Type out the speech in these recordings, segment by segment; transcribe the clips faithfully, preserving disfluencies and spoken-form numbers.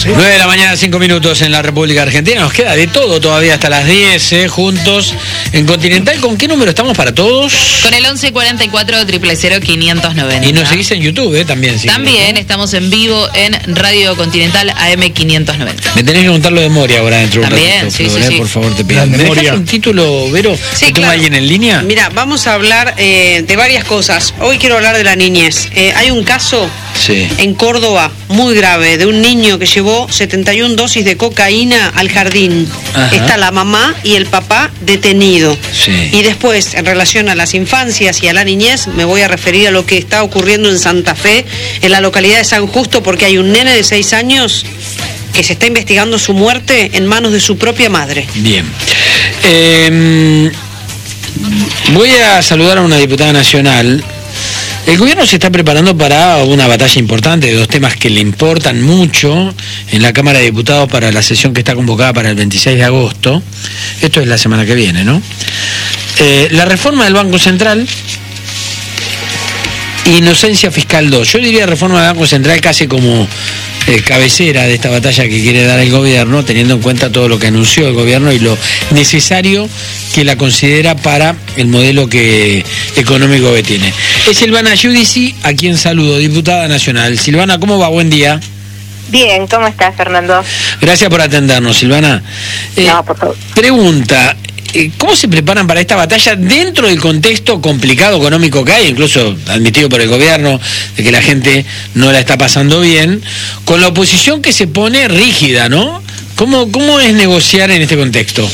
¿sí? nueve de la mañana, cinco minutos en la República Argentina. Nos queda de todo todavía hasta las diez, eh, juntos en Continental. ¿Con qué número estamos para todos? Con el once cuarenta y cuatro, cero cero cero, quinientos noventa. Y nos seguís en YouTube, eh, también. Si también querés, ¿no? Estamos en vivo en Radio Continental A M quinientos noventa. Me tenés que contarlo de Moria ahora dentro de un También, ratito, sí, Flor, sí, eh, sí. por favor, te pido. La ¿Me memoria. dejas un título, Vero? Sí, ¿Tengo claro. alguien en línea? Mira, vamos a hablar eh, de varias cosas. Hoy quiero hablar de la niñez. Eh, hay un caso Sí. en Córdoba muy grave de un niño que llevó setenta y una dosis de cocaína al jardín. Ajá. Está la mamá y el papá detenido. Sí. Y después, en relación a las infancias y a la niñez, me voy a referir a lo que está ocurriendo en Santa Fe, en la localidad de San Justo, porque hay un nene de seis años que se está investigando su muerte en manos de su propia madre. Bien. Eh, voy a saludar a una diputada nacional. El gobierno se está preparando para una batalla importante de dos temas que le importan mucho en la Cámara de Diputados para la sesión que está convocada para el veintiséis de agosto. Esto es la semana que viene, ¿no? Eh, la reforma del Banco Central, inocencia fiscal dos. Yo diría reforma del Banco Central casi como eh, cabecera de esta batalla que quiere dar el gobierno, teniendo en cuenta todo lo que anunció el gobierno y lo necesario que la considera para el modelo que económico que tiene. Es Silvana Giudici, a quien saludo, diputada nacional. Silvana, ¿cómo va? Buen día. Bien, ¿cómo estás, Fernando? Gracias por atendernos, Silvana. Eh, No, por favor. Pregunta, eh, ¿cómo se preparan para esta batalla dentro del contexto complicado económico que hay, incluso admitido por el gobierno, de que la gente no la está pasando bien, con la oposición que se pone rígida, ¿no? ¿Cómo, cómo es negociar en este contexto?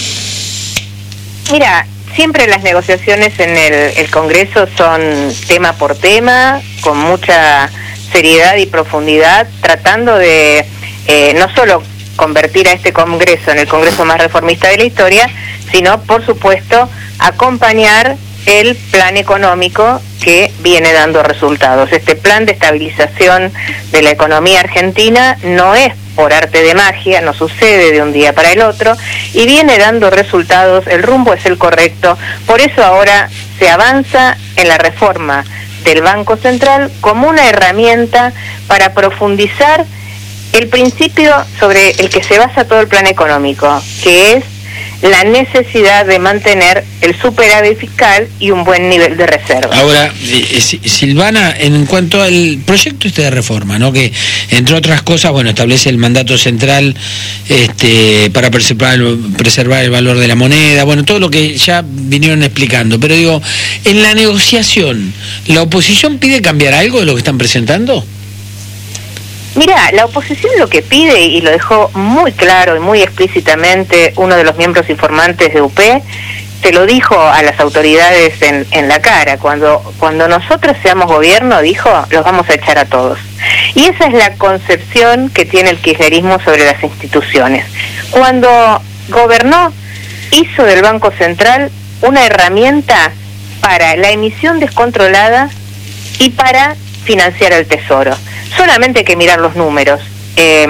Mira, siempre las negociaciones en el, el Congreso son tema por tema, con mucha seriedad y profundidad, tratando de eh, no solo convertir a este Congreso en el Congreso más reformista de la historia, sino, por supuesto, acompañar el plan económico que viene dando resultados. Este plan de estabilización de la economía argentina no es por arte de magia, no sucede de un día para el otro, y viene dando resultados, el rumbo es el correcto, por eso ahora se avanza en la reforma del Banco Central como una herramienta para profundizar el principio sobre el que se basa todo el plan económico, que es la necesidad de mantener el superávit fiscal y un buen nivel de reserva. Ahora, eh, Silvana, en cuanto al proyecto este de reforma, ¿no? Que entre otras cosas, bueno, establece el mandato central este, para preservar el, preservar el valor de la moneda, bueno, todo lo que ya vinieron explicando, pero digo, en la negociación, ¿la oposición pide cambiar algo de lo que están presentando? Mira, la oposición lo que pide, y lo dejó muy claro y muy explícitamente uno de los miembros informantes de U P, se lo dijo a las autoridades en, en la cara, cuando, cuando nosotros seamos gobierno, dijo, los vamos a echar a todos. Y esa es la concepción que tiene el kirchnerismo sobre las instituciones. Cuando gobernó, hizo del Banco Central una herramienta para la emisión descontrolada y para financiar el Tesoro. Solamente hay que mirar los números. Eh,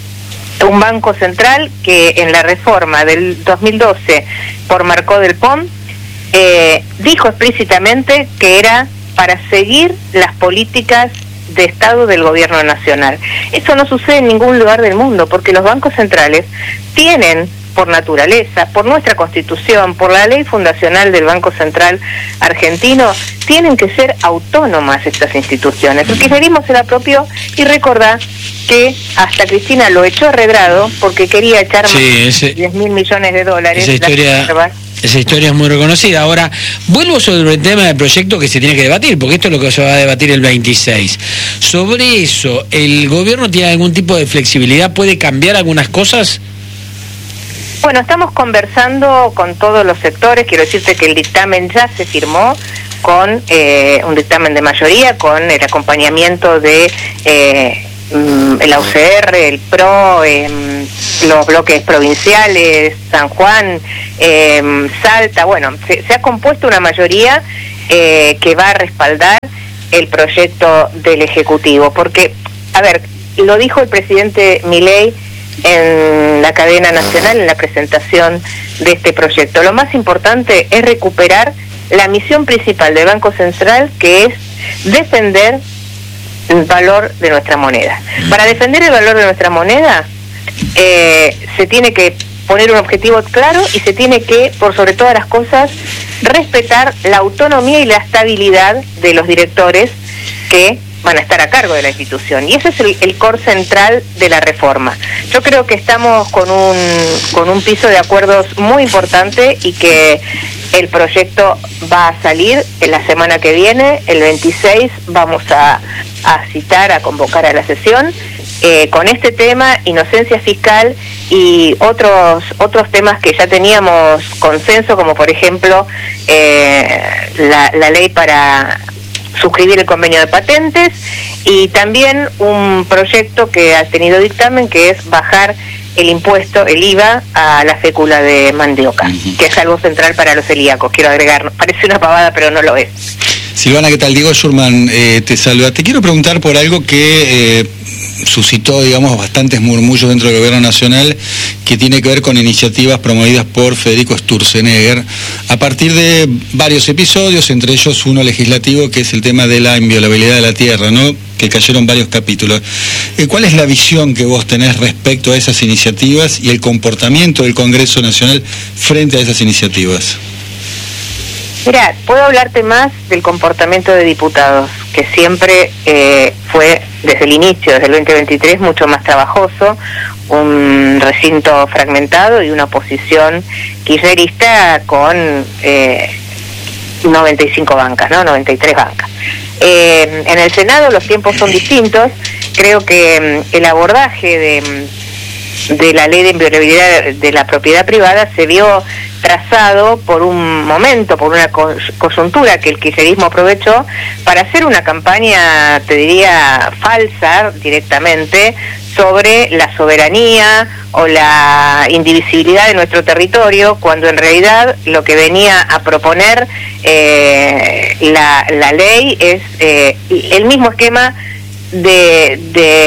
un Banco Central que en la reforma del dos mil doce por Marcó del Pon eh, dijo explícitamente que era para seguir las políticas de Estado del Gobierno Nacional. Eso no sucede en ningún lugar del mundo, porque los bancos centrales tienen, por naturaleza, por nuestra Constitución, por la ley fundacional del Banco Central argentino, tienen que ser autónomas estas instituciones. El kirchnerismo se la apropió, y recordá que hasta Cristina lo echó arredrado porque quería echar Sí, más de ese- diez mil millones de dólares. Esa historia, Las reservas. esa historia es muy reconocida. Ahora, vuelvo sobre el tema del proyecto que se tiene que debatir, porque esto es lo que se va a debatir el veintiséis. Sobre eso, ¿el gobierno tiene algún tipo de flexibilidad? ¿Puede cambiar algunas cosas? Bueno, estamos conversando con todos los sectores. Quiero decirte que el dictamen ya se firmó con eh, un dictamen de mayoría, con el acompañamiento de eh, mm, el A U C R, el P R O, eh, los bloques provinciales, San Juan, eh, Salta. Bueno, se, se ha compuesto una mayoría eh, que va a respaldar el proyecto del Ejecutivo, porque, a ver, lo dijo el presidente Milei en la cadena nacional en la presentación de este proyecto. Lo más importante es recuperar la misión principal del Banco Central, que es defender el valor de nuestra moneda. Para defender el valor de nuestra moneda eh, se tiene que poner un objetivo claro y se tiene que, por sobre todas las cosas, respetar la autonomía y la estabilidad de los directores que van a estar a cargo de la institución. Y ese es el, el core central de la reforma. Yo creo que estamos con un, con un piso de acuerdos muy importante y que el proyecto va a salir en la semana que viene, el veintiséis, vamos a, a citar, a convocar a la sesión, eh, con este tema, inocencia fiscal y otros otros temas que ya teníamos consenso, como por ejemplo eh, la, la ley para suscribir el convenio de patentes y también un proyecto que ha tenido dictamen, que es bajar el impuesto, el I V A, a la fécula de mandioca, uh-huh. que es algo central para los celíacos, quiero agregar. Parece una pavada, pero no lo es. Silvana, ¿qué tal? Diego Schurman eh, te saluda. Te quiero preguntar por algo que eh, suscitó, digamos, bastantes murmullos dentro del gobierno nacional, que tiene que ver con iniciativas promovidas por Federico Sturzenegger, a partir de varios episodios, entre ellos uno legislativo, que es el tema de la inviolabilidad de la tierra, ¿no?, que cayeron varios capítulos. Eh, ¿Cuál es la visión que vos tenés respecto a esas iniciativas y el comportamiento del Congreso Nacional frente a esas iniciativas? Mira, puedo hablarte más del comportamiento de diputados, que siempre eh, fue, desde el inicio, desde el veinte veintitrés, mucho más trabajoso, un recinto fragmentado y una oposición kirchnerista con eh, noventa y cinco bancas, ¿no? noventa y tres bancas. Eh, en el Senado los tiempos son distintos. Creo que um, el abordaje de, de la ley de inviolabilidad de la propiedad privada se vio trazado por un momento, por una coyuntura que el kirchnerismo aprovechó para hacer una campaña, te diría, falsa directamente, sobre la soberanía o la indivisibilidad de nuestro territorio, cuando en realidad lo que venía a proponer eh, la, la ley es eh, el mismo esquema de,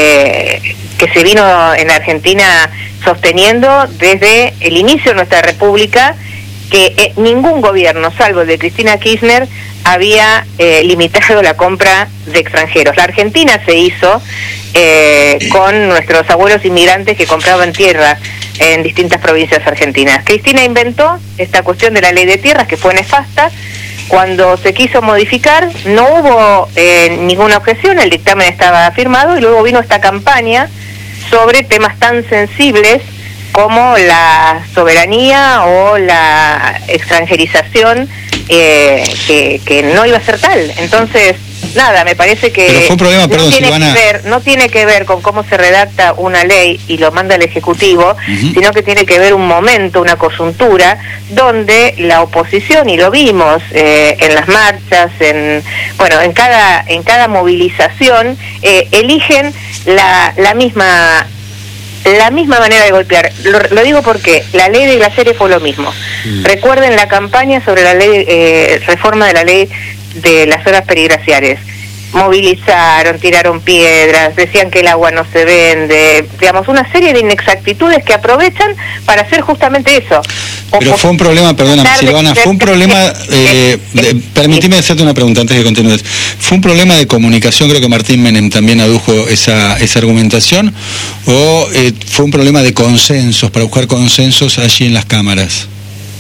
de que se vino en Argentina sosteniendo desde el inicio de nuestra república, que eh, ningún gobierno, salvo el de Cristina Kirchner, había eh, limitado la compra de extranjeros. La Argentina se hizo eh, con nuestros abuelos inmigrantes que compraban tierra en distintas provincias argentinas. Cristina inventó esta cuestión de la ley de tierras, que fue nefasta. Cuando se quiso modificar, no hubo eh, ninguna objeción, el dictamen estaba firmado, y luego vino esta campaña sobre temas tan sensibles como la soberanía o la extranjerización, eh, que, que no iba a ser tal. Entonces, nada, me parece que Pero fue un problema, no, perdón, tiene Silvana. que ver, no tiene que ver con cómo se redacta una ley y lo manda el Ejecutivo, uh-huh. sino que tiene que ver un momento, una coyuntura, donde la oposición, y lo vimos eh, en las marchas, en bueno, en cada en cada movilización, eh, eligen la, la misma la misma manera de golpear. Lo, lo digo porque la ley de glaciares fue lo mismo. Mm. Recuerden la campaña sobre la ley eh, reforma de la ley de las zonas periglaciares. Movilizaron, tiraron piedras, decían que el agua no se vende, digamos, una serie de inexactitudes que aprovechan para hacer justamente eso. Pero fue un problema, perdóname, Silvana, fue un problema, eh, de, permitime hacerte una pregunta antes de que continúes. ¿Fue un problema de comunicación? Creo que Martín Menem también adujo esa, esa argumentación, o eh, fue un problema de consensos, para buscar consensos allí en las cámaras.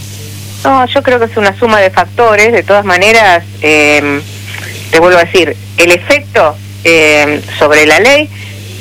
No, yo creo que es una suma de factores. De todas maneras, eh, te vuelvo a decir, el efecto eh, sobre la ley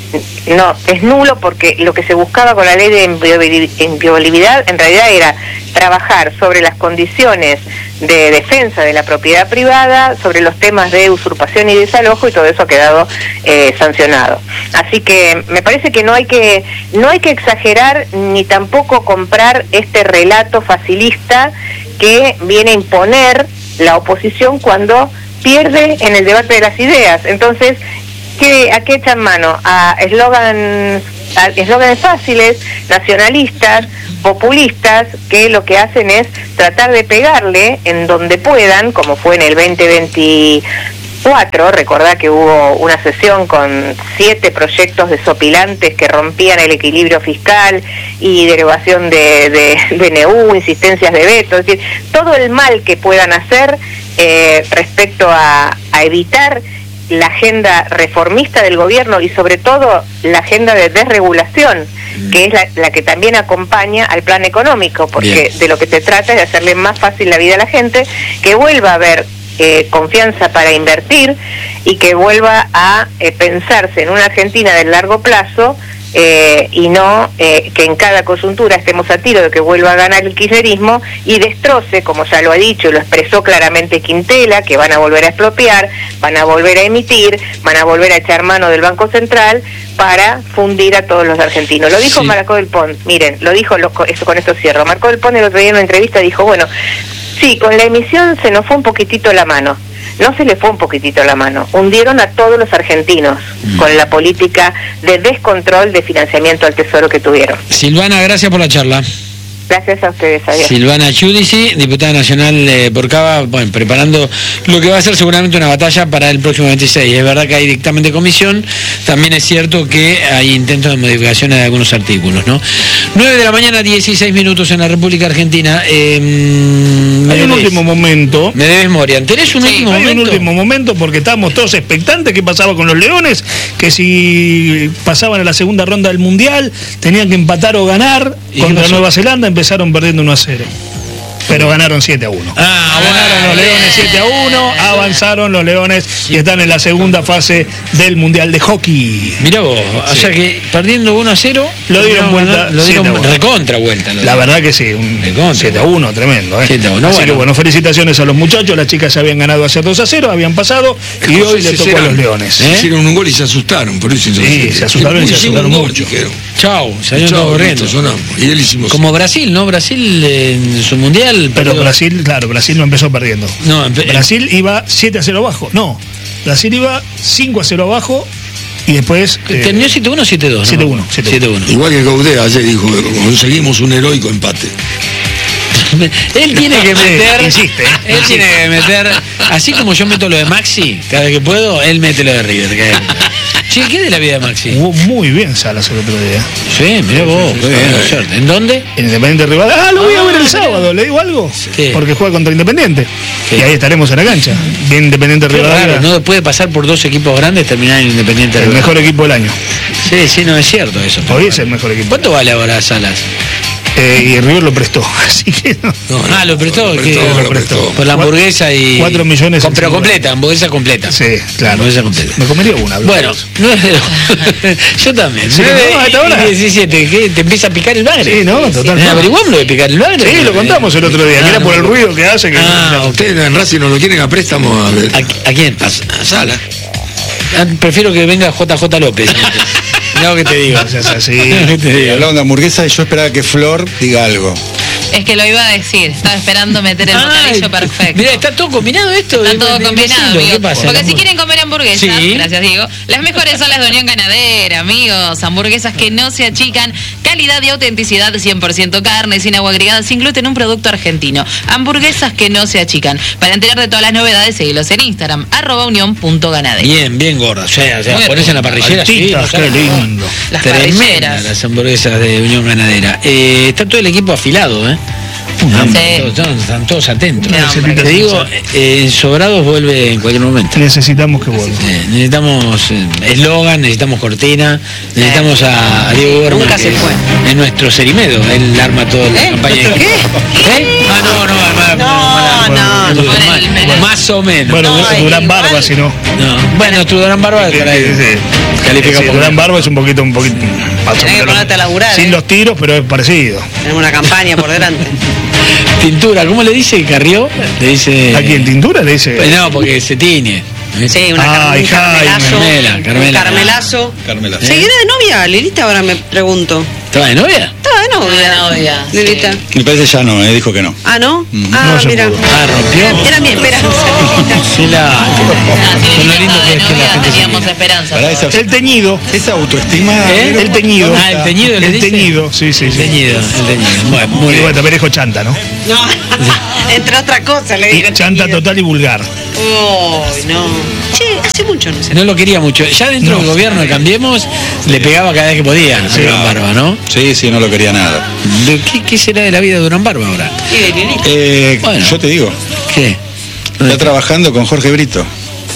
no es nulo, porque lo que se buscaba con la ley de inviolabilidad en realidad era trabajar sobre las condiciones de defensa de la propiedad privada, sobre los temas de usurpación y desalojo, y todo eso ha quedado eh, sancionado. Así que me parece que no hay que no hay que exagerar ni tampoco comprar este relato facilista que viene a imponer la oposición cuando pierde en el debate de las ideas. Entonces, ¿qué, ¿a qué echan mano? A eslogans, a eslóganes fáciles, nacionalistas, populistas, que lo que hacen es tratar de pegarle en donde puedan, como fue en el veinte veinticuatro. Recordá que hubo una sesión con siete proyectos desopilantes que rompían el equilibrio fiscal y derogación de, de, de N U, insistencias de veto, es decir, todo el mal que puedan hacer eh, respecto a, a evitar la agenda reformista del gobierno y sobre todo la agenda de desregulación, que es la, la que también acompaña al plan económico, porque Bien. de lo que se trata es de hacerle más fácil la vida a la gente, que vuelva a haber eh, confianza para invertir y que vuelva a eh, pensarse en una Argentina del largo plazo, Eh, y no eh, que en cada coyuntura estemos a tiro de que vuelva a ganar el kirchnerismo y destroce, como ya lo ha dicho, lo expresó claramente Quintela, que van a volver a expropiar, van a volver a emitir, van a volver a echar mano del Banco Central para fundir a todos los argentinos. Lo dijo sí. Marco del Pont, miren, lo dijo, lo, eso, con esto cierro, Marco del Pont el otro día en una entrevista dijo, bueno, sí, con la emisión se nos fue un poquitito la mano. No se le fue un poquitito la mano, hundieron a todos los argentinos mm. con la política de descontrol de financiamiento al tesoro que tuvieron. Silvana, gracias por la charla. Gracias a ustedes, adiós. Silvana Giudici, diputada nacional eh, por Cava, bueno, preparando lo que va a ser seguramente una batalla para el próximo veintiséis. Es verdad que hay dictamen de comisión, también es cierto que hay intentos de modificaciones de algunos artículos, ¿no? nueve de la mañana, dieciséis minutos en la República Argentina. Eh, hay un último momento. Me debes, Morian. ¿Tenés un sí, último hay momento? un último momento porque estábamos todos expectantes. ¿Qué pasaba con los Leones? Que si pasaban a la segunda ronda del Mundial, tenían que empatar o ganar contra Nueva Zelanda. Empezaron perdiendo uno a cero. Pero ganaron siete a uno. Ah, ganaron los Leones siete a uno, avanzaron los Leones y están en la segunda fase del Mundial de Hockey. Mirá vos, o sea que perdiendo uno a cero, lo dieron vuelta, lo dieron recontra vuelta. La verdad que sí, un siete a uno tremendo. ¿eh? siete a uno, Así bueno. que bueno, felicitaciones a los muchachos, las chicas ya habían ganado hace dos a cero, habían pasado y hoy le tocó a los Leones. ¿Eh? Hicieron un gol y se asustaron, por eso sí, se asustaron y se asustaron mucho. Chau, salieron todos corriendo. Y él hicimos. Como Brasil, ¿no? Brasil en su mundial. Pero perdió. Brasil, claro, Brasil no empezó perdiendo. No, empe Brasil iba siete a cero abajo. No, Brasil iba cinco a cero abajo y después. Eh, ¿Terminó siete a uno o siete a dos? siete a uno. siete a uno. Igual que Gaudé ayer dijo, conseguimos un heroico empate. Él tiene que meter. Insiste. Él insiste. tiene que meter. Así como yo meto lo de Maxi, cada vez que puedo, él mete lo de River. Que Che, ¿qué de la vida de Maxi? Jugó muy bien Salas el otro día. Sí, mirá vos, qué bien, suerte. ¿En dónde? En Independiente Rivadavia. Ah, lo voy a ver el sábado, ¿le digo algo? Sí. Porque juega contra Independiente. Sí. Y ahí estaremos en la cancha. Bien Independiente Rivadavia. Claro, no puede pasar por dos equipos grandes y terminar en Independiente Rivadavia. El mejor equipo del año. Sí, sí, no es cierto eso. Hoy es el mejor equipo. ¿Cuánto vale ahora Salas? Eh, y River lo prestó, así que no. no, no ah, lo prestó, lo prestó, ¿qué? Lo prestó. Por la hamburguesa y. Cuatro millones. Con, pero completa, hamburguesa completa. Sí, claro. Hamburguesa completa. Me comería una. Bueno, no es de... yo también. Sí, no, hasta ahora. diecisiete, ¿qué? ¿Te empieza a picar el bagre? Sí, no, totalmente. ¿Averiguamos lo de picar el bagre? Sí, lo contamos el otro día, ah, que era por el ruido que hace. Que ah, no. Ustedes en Racing no lo quieren a préstamo a ver. ¿A, a quién? A, a Sala. Ah, prefiero que venga J J López. No, que te digo. Es así. Hablando de hamburguesa, yo esperaba que Flor diga algo. Es que lo iba a decir, estaba esperando meter el bocadillo perfecto. Mira, está todo combinado esto. Está todo combinado, decirlo, ¿qué pasa? Porque si quieren comer hamburguesas, sí. gracias Diego, las mejores son las de Unión Ganadera, amigos. Hamburguesas que no se achican, calidad y autenticidad de cien por ciento carne, sin agua agregada, sin gluten, un producto argentino. Hamburguesas que no se achican. Para enterar de todas las novedades, seguilos en Instagram, arroba unión punto ganadera. Bien, bien gorda. O sea, o sea pones en la parrillera, sí. O sea, qué lindo. Las parrilleras. Las hamburguesas de Unión Ganadera. Eh, está todo el equipo afilado, ¿eh? Sí. Todos, todos, están todos atentos. Te digo, eh, Sobrados vuelve en cualquier momento. Necesitamos que vuelva. Eh, necesitamos eslogan, eh, necesitamos cortina, necesitamos a, a Diego Berman. Nunca se fue. Es nuestro Cerimedo, él arma toda la ¿Eh? campaña. ¿Qué? ¿Eh? Ah, no, no, arma, no, no, no, no, el, más, más o menos. Bueno, no, Durán igual. Barba, si no. No. Bueno, tu Durán Barba Sí, por ahí. sí, sí. Califica Sí, por Durán Barba es un poquito, un poquito. Tenés que ponerte a laburar, Sin eh. los tiros, pero es parecido. Tenemos una campaña por delante. Tintura, ¿cómo le dice Carrió? Le dice. ¿A quién? ¿Tintura le dice? No, porque se tiñe. Sí, una Ay, un carmelazo. Carmela, Carmela. Un carmelazo. Carmela. ¿Seguirá de novia, Lilita? Ahora me pregunto. ¿Estaba de novia? Estaba de novia. Estaba de novia, Lilita. sí. Me parece ya no, eh, dijo que no. Ah, ¿no? Mm. Ah, No se mira. pudo. Ah, rompió. Era mi esperanza. Sí, la. Ah, si Con lo Lilita lindo estaba que de es que la novia, gente se teníamos quiere. esperanza. Para esa, El teñido. esa autoestima. ¿Eh? pero- El teñido. Ah, el teñido, le El dice. teñido, sí, sí, El sí. teñido, el teñido. Bueno, muy Y bien. bueno, también dijo chanta, ¿no? No. Entre otras cosas le digo. Chanta total y vulgar. Oh, no. Che, hace mucho no sé. No lo quería mucho. Ya dentro No. del gobierno de Cambiemos le pegaba cada vez que podía a Sí. Durán Barba, ¿no? Sí, sí, no lo quería nada. ¿De ¿Qué, ¿Qué será de la vida de Durán Barba ahora? Sí, de Lilita. Eh, Bueno. Yo te digo, ¿Qué? está trabajando con Jorge Brito.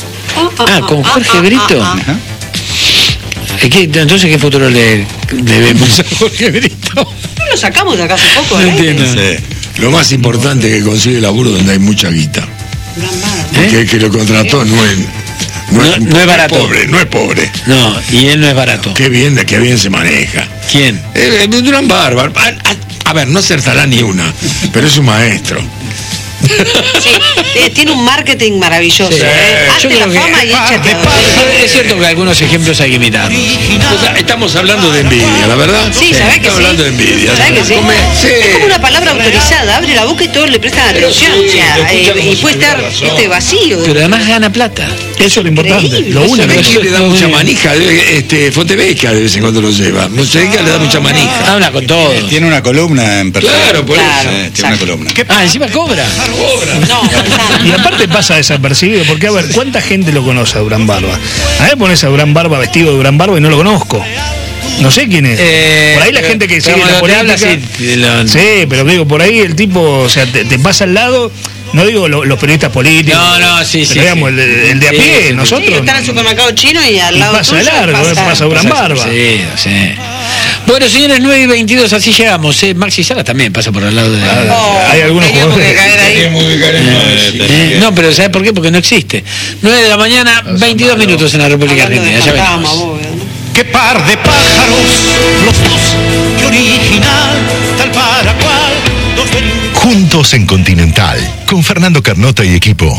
Ah, ¿con Jorge Brito? Ajá. ¿Qué, entonces, ¿qué futuro le debemos a Jorge Brito? No lo sacamos de acá hace poco, No ¿eh? entiendo. Sí. Lo más importante es que consigue laburo donde hay mucha guita. ¿Eh? Que el que lo contrató no es, No- no es barato. pobre, no es pobre. No, y él no es barato. Qué bien, qué bien se maneja. ¿Quién? Eh, eh, Durán Barba. A, a- a ver, no acertará ni una, pero es un maestro. Sí, eh, tiene un marketing maravilloso. Sí. ¿eh? Yo Hazte creo la que- fama y échate a dormir. Es cierto que algunos ejemplos hay que imitar. O sea, estamos hablando de envidia, ¿la verdad? Sí, ¿sabés que Estamos sí? hablando de envidia. ¿Sabés que sí? Come- sí. Es como una palabra autorizada, abre la boca y todos le prestan atención. sí, o sea, lo escuchan eh, como y si puede tuviera estar razón. este, vacío. Pero además gana plata. Eso es lo importante. Increíble. Lo Eso único. es Aquí le da Muy mucha bien. manija, debe- este, Fontebeca de vez en cuando lo lleva. Fontebeca le da mucha manija. Habla con todo. Tiene una columna en persona. Claro, por Claro. Sí, tiene una columna. Ah, encima cobra. No, Gonzalo. Y aparte pasa desapercibido, porque a ver, ¿cuánta gente lo conoce a Durán Barba? A mí me pones a Durán Barba vestido de Durán Barba y no lo conozco. No sé quién es. Eh, por ahí la gente que pero sigue la cuando te política. habla, sí, te lo- Sí, pero digo, por ahí el tipo, o sea, te, te pasa al lado, no digo lo- los periodistas políticos. No, no, sí, pero sí, digamos, sí. el, el de a Sí, pie, sí, sí. nosotros. Sí, está en el supermercado chino y al Y lado pasa de tuyo largo, eh, pasa Durán Barba. Sí, sí. Bueno, señores, nueve y veintidós, así llegamos. ¿eh? Maxi Sala también pasa por al lado de... Oh, Hay algunos teníamos que jugadores. caer ahí. Eh, no, pero ¿sabes por qué? Porque no existe. nueve de la mañana, veintidós minutos en la República Hablando de Argentina. Ya fantasma, venimos. vos, ¿no? Qué par de pájaros, los dos, qué original, tal para cual, dos ven- Juntos en Continental, con Fernando Carnota y equipo.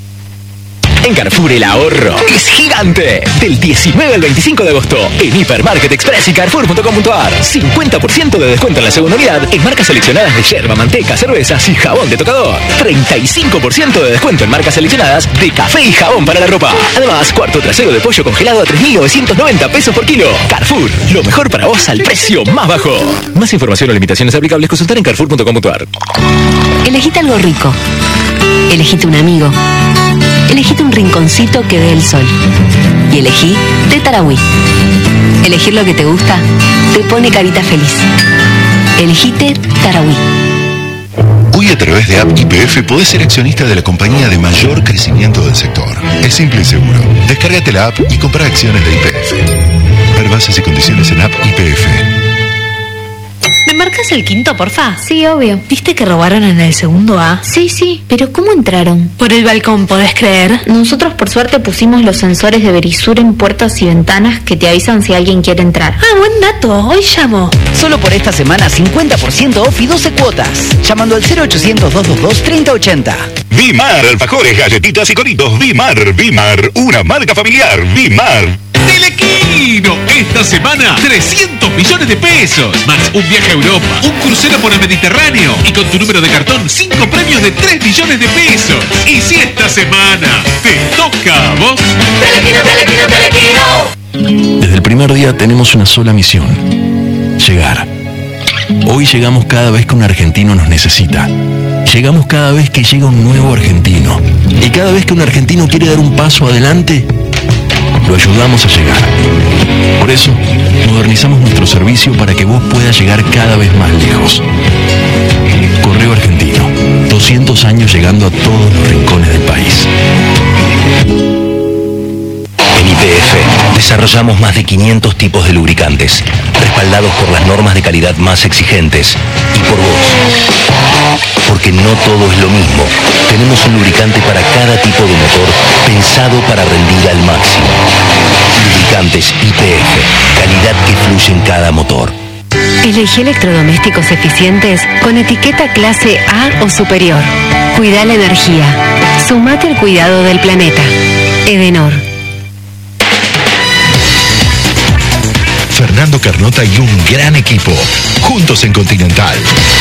En Carrefour el ahorro es gigante. Del diecinueve al veinticinco de agosto, en Hipermarket Express y Carrefour punto com punto ar. cincuenta por ciento de descuento en la segunda unidad en marcas seleccionadas de yerba, manteca, cervezas y jabón de tocador. treinta y cinco por ciento de descuento en marcas seleccionadas de café y jabón para la ropa. Además, cuarto trasero de pollo congelado a tres mil novecientos noventa pesos por kilo. Carrefour, lo mejor para vos al precio más bajo. Más información o limitaciones aplicables, consultar en carrefour punto com punto ar. Elegite algo rico. Elegite un amigo. Elegite un rinconcito que dé el sol. Y elegí de Tarahui. Elegir lo que te gusta te pone carita feliz. Elegite Tarahui. Hoy a través de App Y P F podés ser accionista de la compañía de mayor crecimiento del sector. Es simple y seguro. Descárgate la app y compra acciones de Y P F. Ver bases y condiciones en App Y P F. ¿Me marcas el quinto, porfa? Sí, obvio. ¿Viste que robaron en el segundo A? Sí, sí, pero ¿cómo entraron? Por el balcón, ¿podés creer? Nosotros por suerte pusimos los sensores de Verisur en puertas y ventanas que te avisan si alguien quiere entrar. Ah, buen dato. Hoy llamo. Solo por esta semana cincuenta por ciento off y doce cuotas. Llamando al cero ochocientos, doscientos veintidós, treinta ochenta. Bimar, alfajores, galletitas y coritos. Bimar, Bimar, una marca familiar. Bimar. Telequino, esta semana trescientos millones de pesos, más un viaje a Europa, un crucero por el Mediterráneo y con tu número de cartón cinco premios de tres millones de pesos. Y si esta semana te toca a vos. Telequino, Telequino, Telequino. Desde el primer día tenemos una sola misión: llegar. Hoy llegamos cada vez que un argentino nos necesita. Llegamos cada vez que llega un nuevo argentino. Y cada vez que un argentino quiere dar un paso adelante, lo ayudamos a llegar. Por eso, modernizamos nuestro servicio para que vos puedas llegar cada vez más lejos. Correo Argentino, doscientos años llegando a todos los rincones del país. En Y P F desarrollamos más de quinientos tipos de lubricantes, respaldados por las normas de calidad más exigentes y por vos. Porque no todo es lo mismo. Tenemos un lubricante para cada tipo de motor pensado para rendir al máximo. Lubricantes Y P F, calidad que fluye en cada motor. Elegí electrodomésticos eficientes con etiqueta clase A o superior. Cuida la energía. Sumate al cuidado del planeta. Edenor. Fernando Carnota y un gran equipo. Juntos en Continental.